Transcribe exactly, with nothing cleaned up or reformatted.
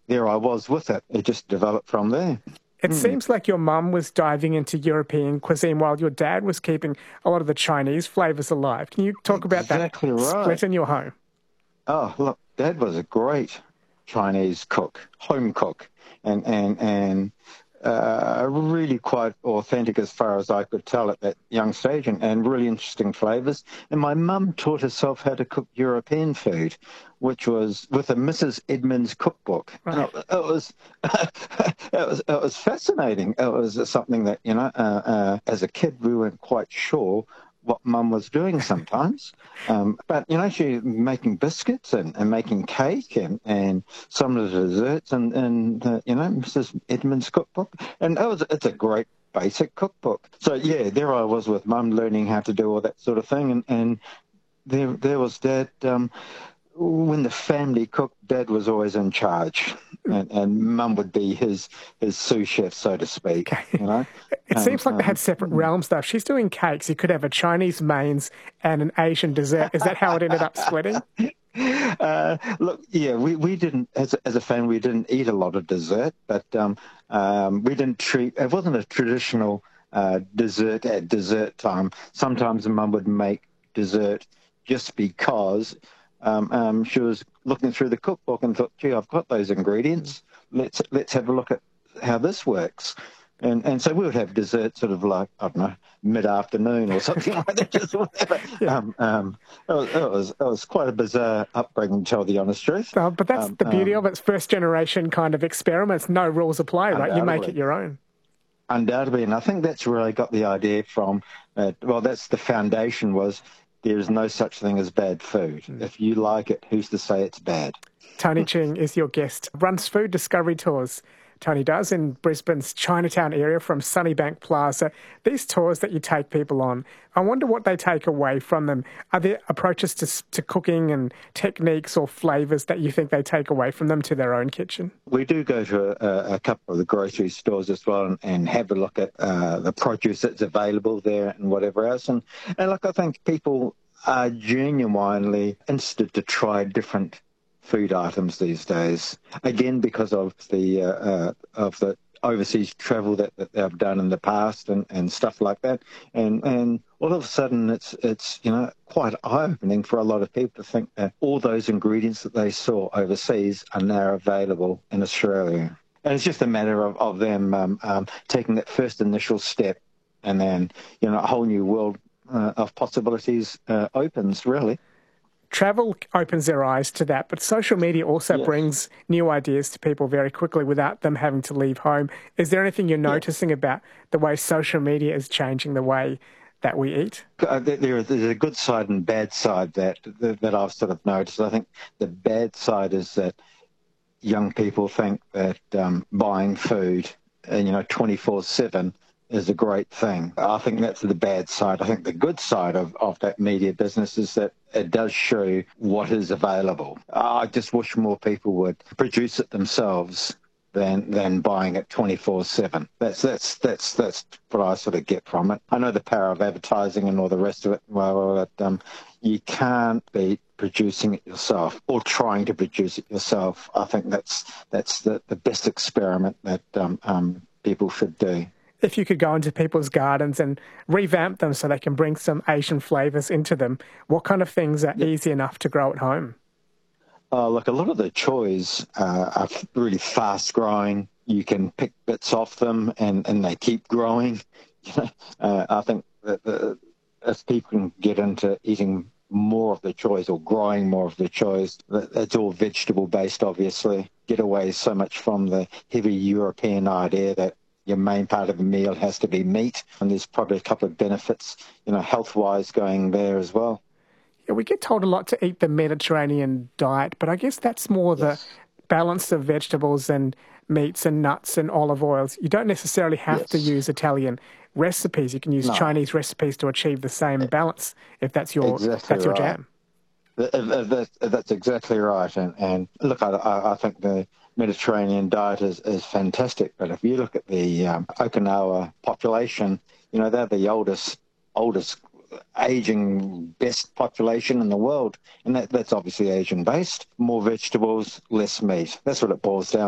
there I was with it. It just developed from there. It Mm. seems like your mum was diving into European cuisine while your dad was keeping a lot of the Chinese flavours alive. Can you talk about that Exactly right. split in your home? Oh, look, Dad was a great Chinese cook, home cook, and and and uh, really quite authentic as far as I could tell at that young stage, and, and really interesting flavours. And my mum taught herself how to cook European food, which was with a Missus Edmonds cookbook. And Right. it, it was it was it was fascinating. It was something that, you know, uh, uh, as a kid we weren't quite sure what mum was doing sometimes. Um, but, you know, she making biscuits and, and making cake and, and some of the desserts and, and uh, you know, Missus Edmonds cookbook. And it was, it's a great basic cookbook. So, yeah, there I was with mum learning how to do all that sort of thing. And, and there, there was Dad. Um, when the family cooked, Dad was always in charge. And, and mum would be his his sous chef, so to speak, Okay. you know. It Um, seems like they had um, separate realms, though. If she's doing cakes, you could have a Chinese mains and an Asian dessert. Is that how it ended up splitting? Uh, look, yeah, we, we didn't, as a, as a family, we didn't eat a lot of dessert, but um, um, we didn't treat, it wasn't a traditional uh, dessert at dessert time. Sometimes mum would make dessert just because um, um, she was looking through the cookbook and thought, gee, I've got those ingredients. Let's, let's have a look at how this works. And and so we would have dessert sort of like, I don't know, mid-afternoon or something like that, just whatever. Yeah. Um, um, it, was, it, was, it was quite a bizarre upbringing, to tell the honest truth. Uh, but that's Um, the beauty um, of it. It's first generation kind of experiments, no rules of play, right? You make it undoubtedly. your own. Undoubtedly. And I think that's where I got the idea from. Uh, well, that's the foundation was there is no such thing as bad food. Mm. If you like it, who's to say it's bad? Tony Ching is your guest. Runs food discovery tours. Tony does in Brisbane's Chinatown area from Sunnybank Plaza. These tours that you take people on, I wonder what they take away from them. Are there approaches to, to cooking and techniques or flavours that you think they take away from them to their own kitchen? We do go to a, a couple of the grocery stores as well and, and have a look at uh, the produce that's available there and whatever else. And, and look, I think people are genuinely interested to try different food items these days. Again, because of the uh, uh, of the overseas travel that, that they've done in the past and, and stuff like that. And and all of a sudden it's it's you know quite eye-opening for a lot of people to think that all those ingredients that they saw overseas are now available in Australia. And it's just a matter of, of them um, um, taking that first initial step, and then you know a whole new world uh, of possibilities uh, opens, really. Travel opens their eyes to that, but social media also Yes. brings new ideas to people very quickly without them having to leave home. Is there anything you're noticing yes. about the way social media is changing the way that we eat? Uh, there, there's a good side and bad side that, that that I've sort of noticed. I think the bad side is that young people think that um, buying food, uh, you know, twenty-four seven is a great thing. I think that's the bad side. I think the good side of, of that media business is that it does show what is available. I just wish more people would produce it themselves than than buying it twenty-four seven. That's that's that's that's what I sort of get from it. I know the power of advertising and all the rest of it. Well, that um, you can't be producing it yourself or trying to produce it yourself. I think that's that's the, the best experiment that um, um, people should do. If you could go into people's gardens and revamp them so they can bring some Asian flavours into them, what kind of things are yep. easy enough to grow at home? Uh, look, a lot of the choys uh, are really fast growing. You can pick bits off them and, and they keep growing. uh, I think that the, if people can get into eating more of the choys or growing more of the choys, it's all vegetable based, obviously. Get away so much from the heavy European idea that your main part of the meal has to be meat. And there's probably a couple of benefits, you know, health-wise going there as well. Yeah, we get told a lot to eat the Mediterranean diet, but I guess that's more yes. the balance of vegetables and meats and nuts and olive oils. You don't necessarily have yes. to use Italian recipes. You can use no. Chinese recipes to achieve the same balance if that's your exactly that's your right. jam. That, that, that's exactly right. And, and look, I, I think the Mediterranean diet is, is fantastic. But if you look at the um, Okinawa population, you know, they're the oldest, oldest aging, best population in the world. And that, that's obviously Asian-based. More vegetables, less meat. That's what it boils down